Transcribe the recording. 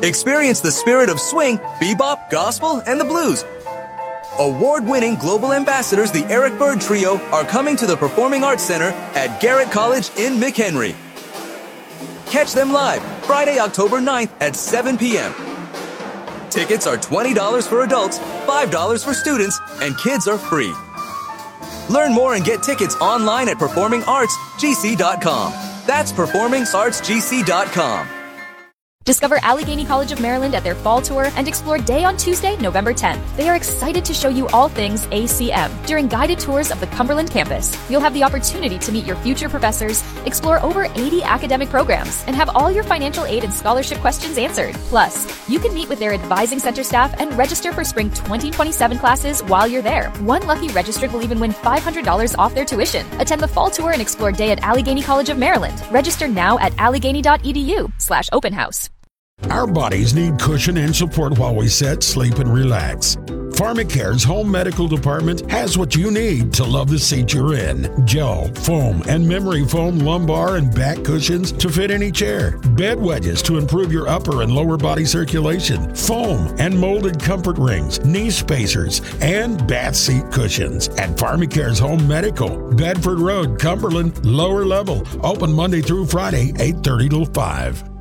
Experience the spirit of swing, bebop, gospel, and the blues. Award-winning global ambassadors, the Eric Bird Trio, are coming to the Performing Arts Center at Garrett College in McHenry. Catch them live Friday, October 9th at 7 p.m. Tickets are $20 for adults, $5 for students, and kids are free. Learn more and get tickets online at performingartsgc.com. That's performingartsgc.com. Discover Allegheny College of Maryland at their fall tour and explore day on Tuesday, November 10th. They are excited to show you all things ACM during guided tours of the Cumberland campus. You'll have the opportunity to meet your future professors, explore over 80 academic programs, and have all your financial aid and scholarship questions answered. Plus, you can meet with their advising center staff and register for spring 2027 classes while you're there. One lucky registrant will even win $500 off their tuition. Attend the fall tour and explore day at Allegheny College of Maryland. Register now at allegheny.edu/openhouse. Our bodies need cushion and support while we sit, sleep, and relax. Pharmacare's home medical department has what you need to love the seat you're in. Gel, foam, and memory foam lumbar and back cushions to fit any chair. Bed wedges to improve your upper and lower body circulation. Foam and molded comfort rings, knee spacers, and bath seat cushions. At Pharmacare's Home Medical, Bedford Road, Cumberland, lower level. Open Monday through Friday, 8:30 till 5.